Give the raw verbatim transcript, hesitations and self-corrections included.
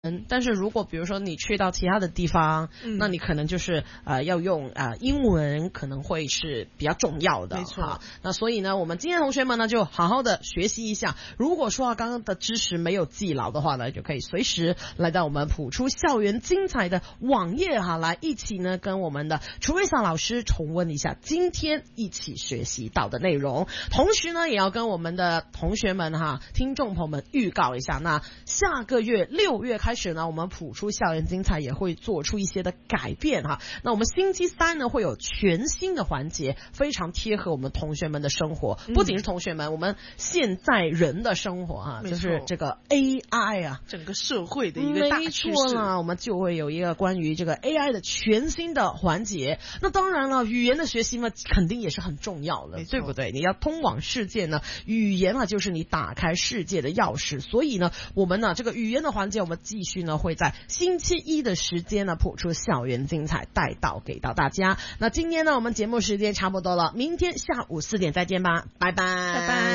嗯，但是如果比如说你去到其他的地方，嗯、那你可能就是呃要用呃英文可能会是比较重要的， 没错。 那所以呢，我们今天同学们呢就好好的学习一下。如果说刚刚的知识没有记牢的话呢，就可以随时来到我们普出校园精彩的网页哈，来一起呢跟我们的楚瑞萨老师重温一下今天一起学习到的内容。同时呢，也要跟我们的同学们哈、听众朋友们预告一下，那下个月六月开。开始呢，我们普出校园精彩也会做出一些的改变哈。那我们星期三呢会有全新的环节，非常贴合我们同学们的生活，嗯、不仅是同学们，我们现在人的生活哈，就是这个 A I 啊， 整个社会的一个大趋势。 啦，我们就会有一个关于这个 A I 的全新的环节。那当然了，语言的学习嘛，肯定也是很重要的，对不对？你要通往世界呢，语言啊就是你打开世界的钥匙。所以呢，我们呢这个语言的环节，我们继续呢会在星期一的时间呢谱出校园精彩带到给到大家。那今天呢我们节目时间差不多了，明天下午四点再见吧，拜拜， 拜拜。